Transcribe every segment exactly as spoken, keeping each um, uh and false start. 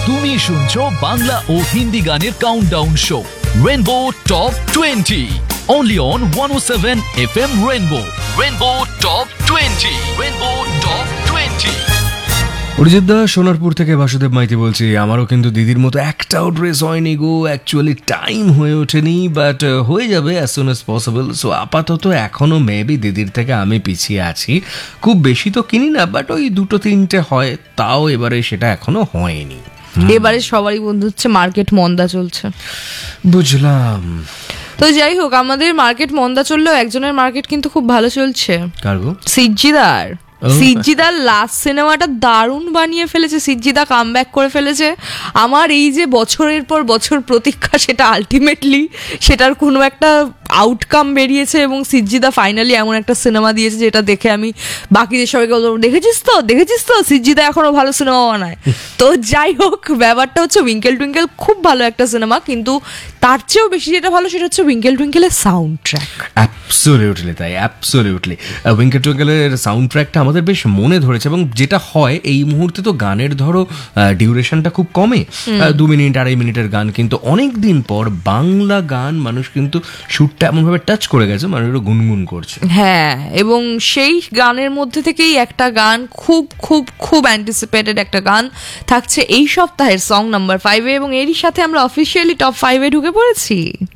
তুমি শুনছো বাংলা ও হিন্দি গানের countdown show rainbow top twenty only on one oh seven F M Rainbow. Rainbow Top twenty. Rainbow Top twenty. Arijit দা সোনারপুর থেকে বাসুদেব মাইতি বলছি। আমারও কিন্তু দিদির মতো একটাও ড্রেস হয়নি গো, অ্যাকচুয়ালি টাইম হয়ে ওঠেনি, বাট হয়ে যাবে as soon as possible. So আপাতত এখনও মেবি দিদির থেকে আমি পিছিয়ে আছি। খুব বেশি তো কিনি না, বাট ওই দুটো তিনটে হয়, তাও এবারে সেটা এখনো হয়নি। এবারে সবারই বন্ধু হচ্ছে মার্কেট মন্দা চলছে, বুঝলাম। তো যাই হোক, আমাদের মার্কেট মন্দা চললেও একজনের মার্কেট কিন্তু খুব ভালো চলছে। কার গো? সিজ্জিদার। সিজ্জিদার লাস্ট সিনেমাটা দারুণ বানিয়ে ফেলেছে। সিজ্জিদা কামব্যাক করে ফেলেছে। আমার এই যে বছরের পর বছর প্রতীক্ষা, সেটা আলটিমেটলি সেটার কোনো একটা আউটকাম বেরিয়েছে এবং সিজ্জিদা ফাইনালি এমন একটা সিনেমা দিয়েছে যেটা দেখে আমি বাকিদের সবাইকে বলবো, দেখেছিস তো দেখেছিস তো সিজ্জিদা এখনো ভালো সিনেমা বানায়। তো যাই হোক, ব্যাপারটা হচ্ছে উইঙ্কেল টুইঙ্কেল খুব ভালো একটা সিনেমা, কিন্তু তার চেয়েও বেশি যেটা ভালো সেটা হচ্ছে উইঙ্কেল টুইঙ্কেলের সাউন্ড ট্র্যাক। অ্যাবসলিউটলি তাই, অ্যাবসলিউটলি। উইঙ্কেল টুইঙ্কেলের সাউন্ড ট্র্যাকটা আমাদের বেশ মনে ধরেছে, এবং যেটা হয় এই মুহূর্তে তো গানের ধরো ডিউরেশনটা খুব কমে, দু মিনিট আড়াই মিনিটের গান, কিন্তু অনেক দিন পর বাংলা গান মানুষ কিন্তু সুরটা এমনভাবে টাচ করে গেছে, মানুষেরা গুনগুন করছে। হ্যাঁ, এবং সেই গানের মধ্যে থেকেই একটা গান খুব খুব খুব অ্যান্টিসিপেটেড একটা গান থাকছে এই সপ্তাহের সং নাম্বার ফাইভে, এবং এরই সাথে আমরা অফিসিয়ালি টপ ফাইভে ঢুকে পড়েছি।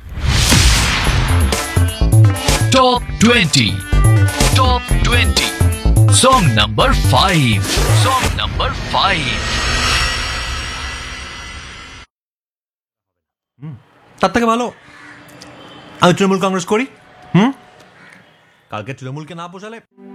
Top twenty. Top twenty. Song number five. Song number five. তার থেকে ভালো আমি তৃণমূল কংগ্রেস করি। হুম কালকে তৃণমূলকে না পোষালে